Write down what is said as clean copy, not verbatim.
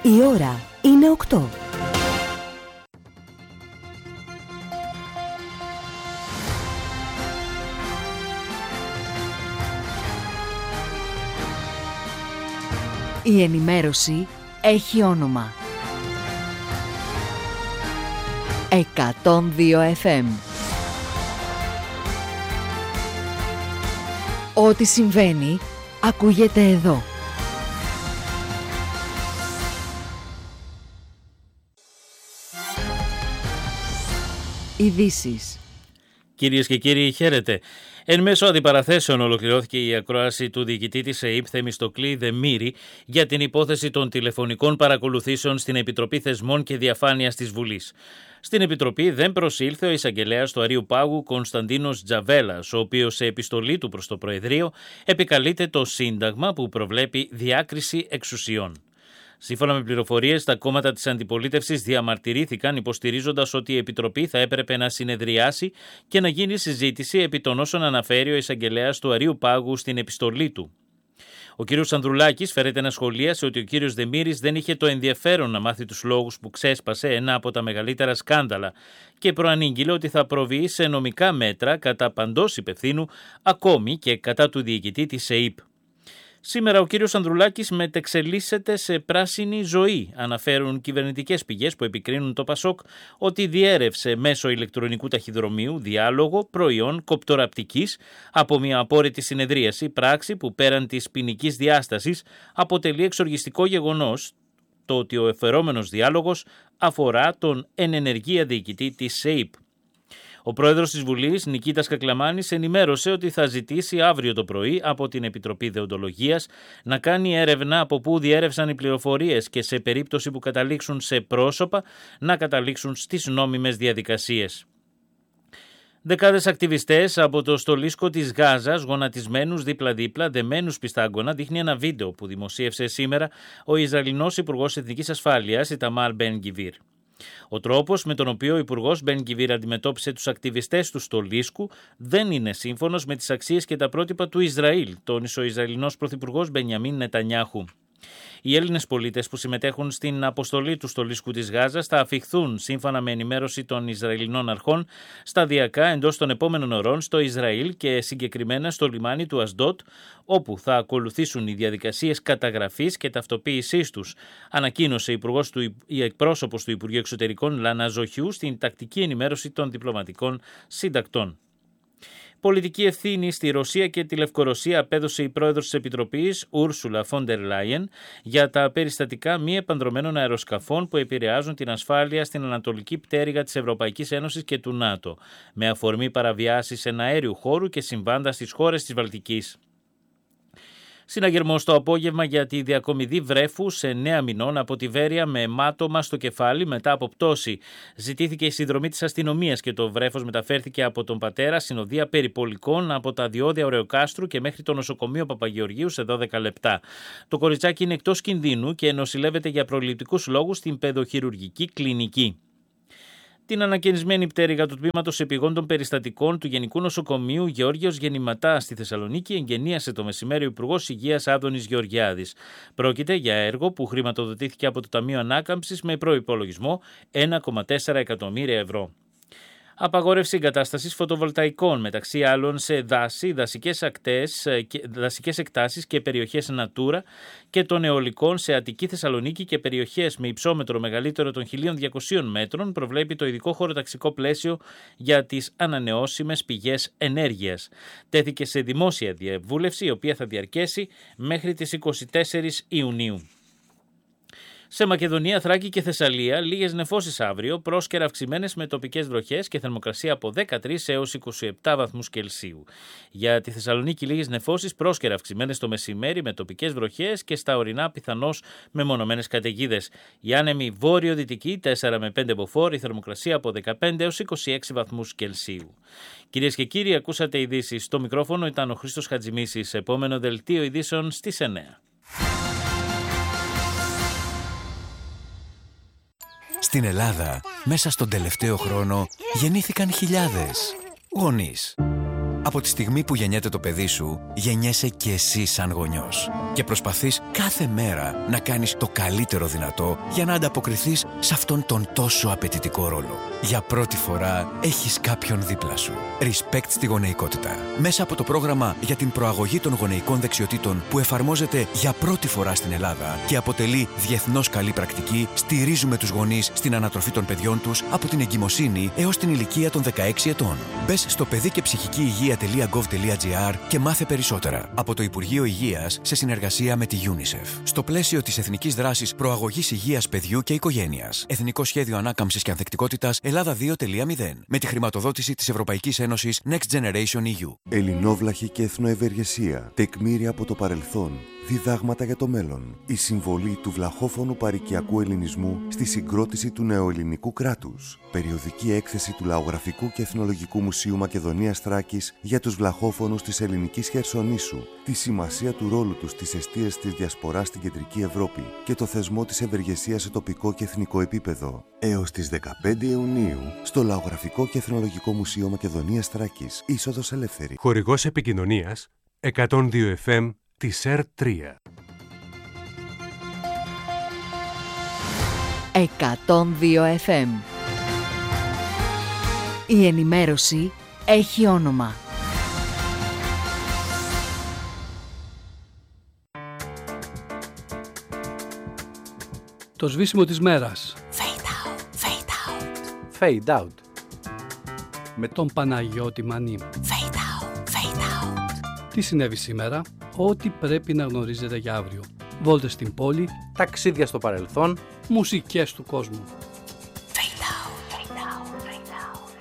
Η ώρα είναι 8. Η ενημέρωση έχει όνομα. 102 FM. Ό,τι συμβαίνει, ακούγεται εδώ. Ειδήσεις. Κυρίες και κύριοι, χαίρετε. Εν μέσω αντιπαραθέσεων ολοκληρώθηκε η ακρόαση του διοικητή της ΕΥΠ Θεμιστοκλή Δεμήρη για την υπόθεση των τηλεφωνικών παρακολουθήσεων στην Επιτροπή Θεσμών και Διαφάνειας της Βουλής. Στην Επιτροπή δεν προσήλθε ο εισαγγελέας του Αρείου Πάγου Κωνσταντίνος Τζαβέλας, ο οποίος σε επιστολή του προς το Προεδρείο επικαλείται το Σύνταγμα που προβλέπει διάκριση εξουσιών. Σύμφωνα με πληροφορίες, τα κόμματα της αντιπολίτευσης διαμαρτυρήθηκαν υποστηρίζοντας ότι η Επιτροπή θα έπρεπε να συνεδριάσει και να γίνει συζήτηση επί των όσων αναφέρει ο εισαγγελέας του Αρείου Πάγου στην επιστολή του. Ο κ. Ανδρουλάκης φέρεται να σχολίασε ότι ο κ. Δεμήρης δεν είχε το ενδιαφέρον να μάθει τους λόγους που ξέσπασε ένα από τα μεγαλύτερα σκάνδαλα και προανήγγειλε ότι θα προβεί σε νομικά μέτρα κατά παντός υπευθύνου, ακόμη και κατά του διοικητή της ΕΥΠ. Σήμερα ο κύριος Ανδρουλάκης μετεξελίσσεται σε πράσινη ζωή, αναφέρουν κυβερνητικές πηγές που επικρίνουν το ΠΑΣΟΚ ότι διέρευσε μέσω ηλεκτρονικού ταχυδρομείου διάλογο προϊόν κοπτοραπτικής από μια απόρριτη συνεδρίαση, πράξη που πέραν της ποινικής διάστασης αποτελεί εξοργιστικό γεγονός το ότι ο εφερόμενος διάλογος αφορά τον ενενεργεία διοικητή της ΕΥΠ. Ο πρόεδρος της Βουλής, Νικήτας Κακλαμάνης, ενημέρωσε ότι θα ζητήσει αύριο το πρωί από την Επιτροπή Δεοντολογίας να κάνει έρευνα από πού διέρευσαν οι πληροφορίες και σε περίπτωση που καταλήξουν σε πρόσωπα να καταλήξουν στις νόμιμες διαδικασίες. Δεκάδες ακτιβιστές από το στολίσκο της Γάζας, γονατισμένους δίπλα-δίπλα, δεμένους πιστάγκωνα, δείχνει ένα βίντεο που δημοσίευσε σήμερα ο Ισραηλινός Υπουργός Εθνικής Ασφάλειας, Ιταμάρ Μπεν Γκιβίρ. Ο τρόπος με τον οποίο ο Υπουργός Μπεν Γκιβίρ αντιμετώπισε τους ακτιβιστές του στολίσκου δεν είναι σύμφωνος με τις αξίες και τα πρότυπα του Ισραήλ, τόνισε ο Ισραηλινός Πρωθυπουργός Μπενιαμίν Νετανιάχου. Οι Έλληνες πολίτες που συμμετέχουν στην αποστολή του στολίσκου της Γάζας θα αφιχθούν, σύμφωνα με ενημέρωση των Ισραηλινών αρχών, σταδιακά εντός των επόμενων ωρών στο Ισραήλ και συγκεκριμένα στο λιμάνι του Ασντότ, όπου θα ακολουθήσουν οι διαδικασίες καταγραφής και ταυτοποίησής τους, ανακοίνωσε η εκπρόσωπος του Υπουργείου Εξωτερικών Λάνα Ζοχιού στην τακτική ενημέρωση των διπλωματικών συντακτών. Πολιτική ευθύνη στη Ρωσία και τη Λευκορωσία απέδωσε η πρόεδρος της Επιτροπής, Ούρσουλα Φόντερ Λάιεν, για τα περιστατικά μη επανδρομένων αεροσκαφών που επηρεάζουν την ασφάλεια στην ανατολική πτέρυγα της Ευρωπαϊκής Ένωσης και του ΝΑΤΟ, με αφορμή παραβιάσεις εναέριου χώρου και συμβάντα στις χώρες της Βαλτικής. Συναγερμός το απόγευμα για τη διακομιδή βρέφου σε 9 μηνών από τη Βέρεια με αιμάτωμα στο κεφάλι μετά από πτώση. Ζητήθηκε η συνδρομή της αστυνομίας και το βρέφος μεταφέρθηκε από τον πατέρα συνοδεία περιπολικών από τα διόδια Ωρεοκάστρου και μέχρι το νοσοκομείο Παπαγεωργίου σε 12 λεπτά. Το κοριτσάκι είναι εκτός κινδύνου και νοσηλεύεται για προληπτικούς λόγους στην παιδοχειρουργική κλινική. Την ανακαινισμένη πτέρυγα του Τμήματος Επιγόντων Περιστατικών του Γενικού Νοσοκομείου Γεώργιος Γεννηματά στη Θεσσαλονίκη εγγενίασε το μεσημέρι ο Υπουργός Υγείας Άδωνης Γεωργιάδης. Πρόκειται για έργο που χρηματοδοτήθηκε από το Ταμείο Ανάκαμψης με προϋπολογισμό 1,4 εκατομμύρια ευρώ. Απαγόρευση εγκατάστασης φωτοβολταϊκών μεταξύ άλλων σε δάση, δασικές εκτάσεις και περιοχές Natura και των αιωλικών σε Αττική Θεσσαλονίκη και περιοχές με υψόμετρο μεγαλύτερο των 1.200 μέτρων προβλέπει το ειδικό χωροταξικό πλαίσιο για τις ανανεώσιμες πηγές ενέργειας. Τέθηκε σε δημόσια διαβούλευση η οποία θα διαρκέσει μέχρι τις 24 Ιουνίου. Σε Μακεδονία, Θράκη και Θεσσαλία, λίγες νεφώσεις αύριο, πρόσκαιρα αυξημένες με τοπικές βροχές και θερμοκρασία από 13 έως 27 βαθμούς Κελσίου. Για τη Θεσσαλονίκη, λίγες νεφώσεις, πρόσκαιρα αυξημένες το μεσημέρι με τοπικές βροχές και στα ορεινά πιθανώς μεμονωμένες καταιγίδες. Η άνεμη βόρειο-δυτική 4 με 5 μποφόρ, η θερμοκρασία από 15 έως 26 βαθμούς Κελσίου. Κυρίες και κύριοι, ακούσατε ειδήσεις. Στο μικρόφωνο ήταν ο Χρήστος Χατζημίσης. Επόμενο δελτίο ειδήσεων στις 9. Στην Ελλάδα, μέσα στον τελευταίο χρόνο, γεννήθηκαν χιλιάδες γονείς. Από τη στιγμή που γεννιέται το παιδί σου, γεννιέσαι και εσύ σαν γονιός. Και προσπαθείς κάθε μέρα να κάνεις το καλύτερο δυνατό για να ανταποκριθείς σε αυτόν τον τόσο απαιτητικό ρόλο. Για πρώτη φορά έχεις κάποιον δίπλα σου. Respect στη γονεϊκότητα. Μέσα από το πρόγραμμα για την προαγωγή των γονεϊκών δεξιοτήτων που εφαρμόζεται για πρώτη φορά στην Ελλάδα και αποτελεί διεθνώς καλή πρακτική, στηρίζουμε τους γονείς στην ανατροφή των παιδιών τους από την εγκυμοσύνη έως την ηλικία των 16 ετών. Μπες στο παιδικεψυχικηυγεία.gov.gr και μάθε περισσότερα από το Υπουργείο Υγείας σε συνεργασία με τη UNICEF. Στο πλαίσιο της Εθνικής Δράσης Προαγωγής Υγείας Παιδιού και Οικογένειας. Εθνικό Σχέδιο Ανάκαμψης και Ανθεκτικότητας Ελλάδα 2.0. Με τη χρηματοδότηση της Ευρωπαϊκής Ένωσης Next Generation EU. Ελληνόβλαχη και εθνοευεργεσία. Τεκμήρια από το παρελθόν. Διδάγματα για το μέλλον. Η συμβολή του βλαχόφωνου παροικιακού ελληνισμού στη συγκρότηση του νεοελληνικού κράτους. Περιοδική έκθεση του Λαογραφικού και Εθνολογικού Μουσείου Μακεδονίας Θράκης για τους βλαχόφωνους της ελληνικής Χερσονήσου. Τη σημασία του ρόλου τους στις εστίες της διασποράς στην Κεντρική Ευρώπη και το θεσμό της ευεργεσίας σε τοπικό και εθνικό επίπεδο. Έως τις 15 Ιουνίου στο Λαογραφικό και Εθνολογικό Μουσείο Μακεδονίας Θράκης. Είσοδος ελεύθερη. Χορηγός επικοινωνίας 102 FM της ΕΡΤ3. 102 FM. Η ενημέρωση έχει όνομα. Το σβήσιμο της μέρας. Fade out, fade out. Fade out. Με τον Παναγιώτη Μανή. Fade out, fade out. Τι συνέβη σήμερα? Ό,τι πρέπει να γνωρίζετε για αύριο. Βόλτες στην πόλη. Ταξίδια στο παρελθόν. Μουσικές του κόσμου.